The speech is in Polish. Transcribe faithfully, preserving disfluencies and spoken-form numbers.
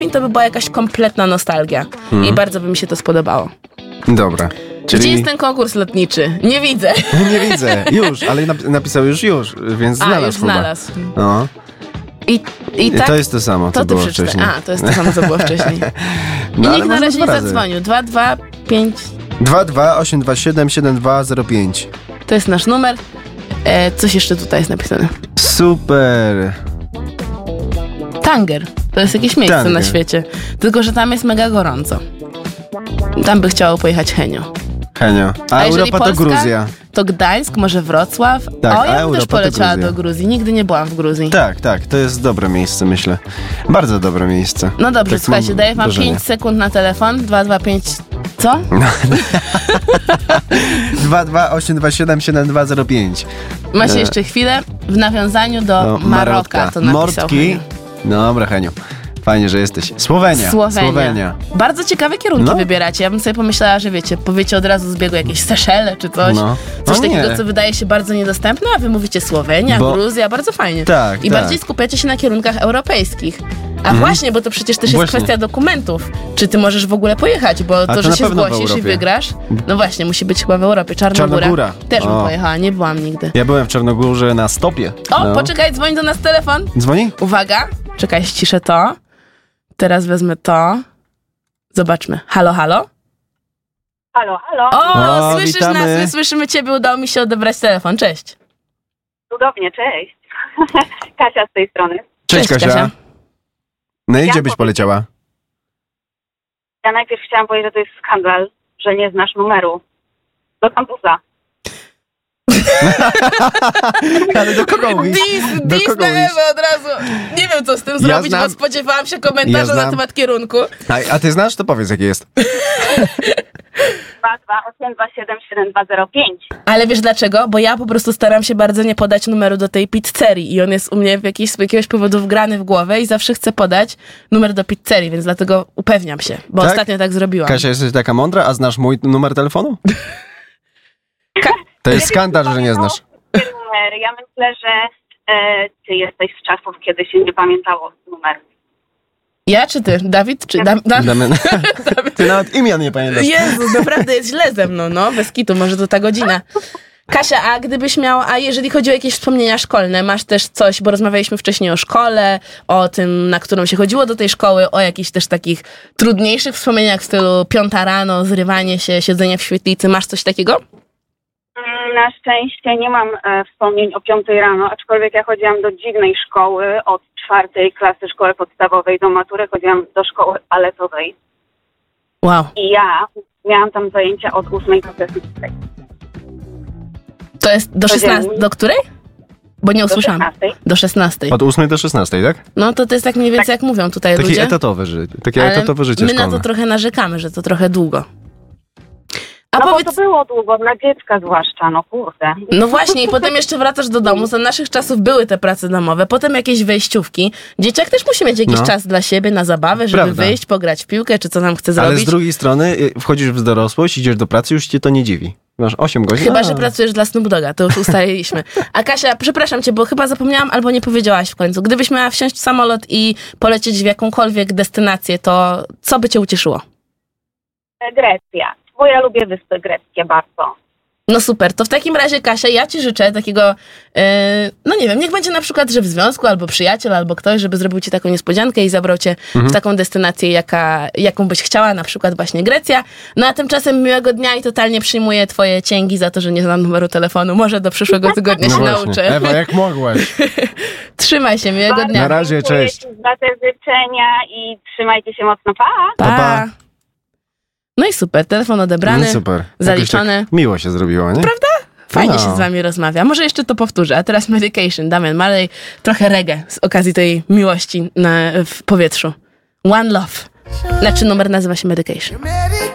i to by była jakaś kompletna nostalgia. Mhm. I bardzo by mi się to spodobało. Dobra. Czyli... Gdzie jest ten konkurs lotniczy? Nie widzę. Nie widzę. Już, ale nap- napisał już już, więc A, znalazł już chyba. znalazł. No. I, i tak, To jest to samo, co to ty było przeczytaj. wcześniej. A, to jest to samo, co było wcześniej. No, I ale nikt na można razie dwa nie razy. zadzwonił. dwa dwa pięć dwa dwa osiem dwa siedem siedem dwa zero pięć. to jest nasz numer. E, coś jeszcze tutaj jest napisane. Super. Tanger. To jest jakieś miejsce Tanger. na świecie. Tylko, że tam jest mega gorąco. Tam by chciało pojechać Henio. Henio. A, A jeżeli Europa to Polska, Gruzja. To Gdańsk, może Wrocław. Tak, o, a ja bym Europa też to poleciała Gruzja. do Gruzji. Nigdy nie byłam w Gruzji. Tak, tak, to jest dobre miejsce, myślę. Bardzo dobre miejsce. No dobrze, Tak słuchajcie, mam daję wam wrażenie. pięć sekund na telefon. dwa dwa pięć Co? dwa dwa osiem dwa siedem siedem dwa zero pięć. Macie E, jeszcze chwilę w nawiązaniu do no, Maroka. To napisał Mordki. Henio. Dobra, Heniu. Fajnie, że jesteś. Słowenia. Słowenia. Słowenia. Bardzo ciekawe kierunki No. wybieracie. Ja bym sobie pomyślała, że wiecie, powiecie od razu z biegu jakieś Seszele czy coś. No. Coś No takiego, nie. co wydaje się bardzo niedostępne, a wy mówicie Słowenia, Bo- Gruzja, bardzo fajnie. Tak, I tak. bardziej skupiacie się na kierunkach europejskich. A właśnie, bo to przecież też jest Właśnie. kwestia dokumentów. Czy ty możesz w ogóle pojechać, bo to, to że na się pewno w zgłosisz i Europie. wygrasz, no właśnie, musi być chyba w Europie. Czarnogóra. Czarnogóra. Też bym O. pojechała, nie byłam nigdy. Ja byłem w Czarnogórze na stopie. O, No. poczekaj, dzwoni do nas telefon. Dzwoni? Uwaga, czekaj, ściszę to. Teraz wezmę to. Zobaczmy. Halo, halo? Halo, halo. O, O, słyszysz witamy. nas, my słyszymy ciebie, udało mi się odebrać telefon. Cześć. Cudownie, cześć. Kasia z tej strony. Cześć, Cześć, Kasia. Kasia. No i Ja gdzie byś powiem- poleciała? Ja najpierw chciałam powiedzieć, że to jest skandal, że nie znasz numeru do kampusa. Ale do kogo mówisz? Dis, Do dis kogo na mówisz? Ewę od razu. Nie wiem, co z tym zrobić, znam- bo spodziewałam się komentarza Ja znam- na temat kierunku. A, a ty znasz? To powiedz, jakie jest. dwa dwa osiem dwa siedem siedem dwa zero pięć. Ale wiesz dlaczego? Bo ja po prostu staram się bardzo nie podać numeru do tej pizzerii i on jest u mnie w jakiś, z jakiegoś powodu wgrany w głowę i zawsze chcę podać numer do pizzerii, więc dlatego upewniam się, bo Tak? ostatnio tak zrobiłam. Kasia, jesteś taka mądra, a znasz mój numer telefonu? To jest skandal, że nie znasz. Numer. Ja myślę, że e, ty jesteś z czasów, kiedy się nie pamiętało numeru. Ja czy ty? Dawid? Czy da, da, Damian, ty nawet imion nie pamiętasz. Jezu, naprawdę jest źle ze mną, no, bez kitu, może to ta godzina. Kasia, a gdybyś miał, a jeżeli chodzi o jakieś wspomnienia szkolne, masz też coś, bo rozmawialiśmy wcześniej o szkole, o tym, na którą się chodziło do tej szkoły, o jakichś też takich trudniejszych wspomnieniach w stylu piąta rano, zrywanie się, siedzenie w świetlicy, masz coś takiego? Mm, Na szczęście nie mam e, wspomnień o piątej rano, aczkolwiek ja chodziłam do dziwnej szkoły od czwartej klasy szkoły podstawowej do matury, chodziłam do szkoły baletowej. Wow. I ja miałam tam zajęcia od ósmej do szesnastej. To jest do szesnastej, do której? Bo nie usłyszałam. szesnastej. Do szesnastej. Od ósmej do szesnastej, tak? No to to jest tak mniej więcej jak mówią tutaj Takie ludzie. etatowe życie. Takie Ale etatowe życie my na szkolne. to trochę narzekamy, że to trochę długo. A No powiedz, bo to było długo, dla dziecka zwłaszcza, no kurde. no właśnie, i potem jeszcze wracasz do domu. Za naszych czasów były te prace domowe, potem jakieś wejściówki. Dzieciak też musi mieć jakiś No. czas dla siebie, na zabawę, żeby Prawda. wyjść, pograć w piłkę, czy co tam chce Ale zrobić. z drugiej strony y, wchodzisz w dorosłość, idziesz do pracy, już cię to nie dziwi. Masz osiem godzin. Chyba, a, że pracujesz dla Snoop Dogga, to już ustaliliśmy. A Kasia, przepraszam cię, bo chyba zapomniałam albo nie powiedziałaś w końcu. Gdybyś miała wsiąść w samolot i polecieć w jakąkolwiek destynację, to co by cię ucieszyło? Grecja, bo ja lubię wyspy greckie bardzo. No super, to w takim razie Kasia, ja ci życzę takiego, yy, no nie wiem, niech będzie na przykład, że w związku, albo przyjaciel, albo ktoś, żeby zrobił ci taką niespodziankę i zabrał cię Mhm. w taką destynację, jaka, jaką byś chciała, na przykład właśnie Grecja. No a tymczasem miłego dnia i totalnie przyjmuję twoje cięgi za to, że nie znam numeru telefonu. Może do przyszłego tygodnia No się właśnie. nauczę. Ewa, jak mogłaś? Trzymaj się, miłego Bardzo dnia. Na razie, dziękuję cześć. ci za te życzenia i trzymajcie się mocno, pa! Pa. Pa, pa. No i super, telefon odebrany, No super. Jakoś zaliczony. Tak miło się zrobiło, nie? Prawda? Fajnie No. się z wami rozmawia. Może jeszcze to powtórzę. A teraz Medication, Damian Marley, trochę reggae z okazji tej miłości na, w powietrzu. One Love. Znaczy numer nazywa się Medication.